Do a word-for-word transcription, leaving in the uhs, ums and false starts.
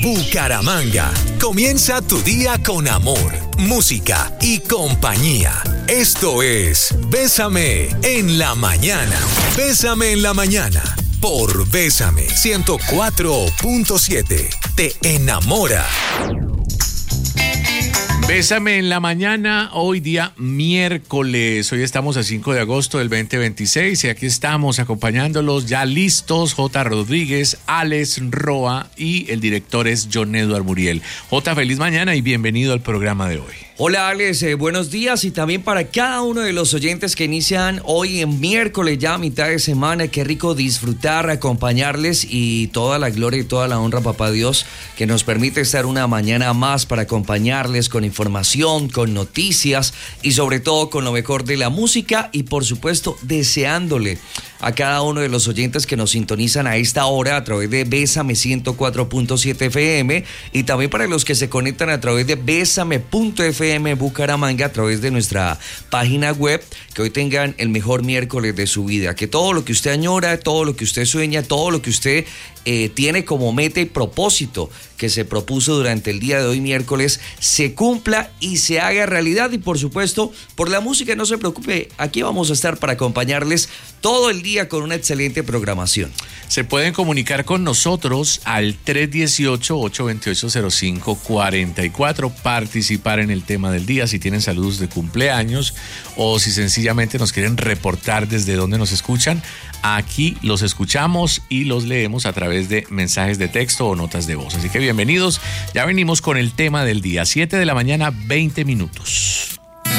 Bucaramanga. Comienza tu día con amor, música y compañía. Esto es Bésame en la mañana. Bésame en la mañana por Bésame ciento cuatro punto siete. Te enamora. Bésame en la mañana, hoy día miércoles, hoy estamos a cinco de agosto del veinte veintiséis y aquí estamos acompañándolos ya listos, J. Rodríguez, Alex Roa y el director es John Edward Muriel. J, feliz mañana y bienvenido al programa de hoy. Hola Alex, eh, buenos días y también para cada uno de los oyentes que inician hoy en miércoles ya a mitad de semana. Qué rico disfrutar, acompañarles y toda la gloria y toda la honra, papá Dios, que nos permite estar una mañana más para acompañarles con información, con noticias y sobre todo con lo mejor de la música y por supuesto deseándole a cada uno de los oyentes que nos sintonizan a esta hora a través de Bésame ciento cuatro punto siete F M y también para los que se conectan a través de Bésame punto F M Bucaramanga a través de nuestra página web, que hoy tengan el mejor miércoles de su vida, que todo lo que usted añora, todo lo que usted sueña, todo lo que usted eh, tiene como meta y propósito que se propuso durante el día de hoy miércoles se cumpla y se haga realidad. Y por supuesto, por la música no se preocupe, aquí vamos a estar para acompañarles todo el día con una excelente programación. Se pueden comunicar con nosotros al tres uno ocho, ocho dos ocho, cero cinco cuatro cuatro, participar en el tema del día si tienen saludos de cumpleaños o si sencillamente nos quieren reportar desde dónde nos escuchan. Aquí los escuchamos y los leemos a través de mensajes de texto o notas de voz. Así que bienvenidos, ya venimos con el tema del día, siete de la mañana, veinte minutos.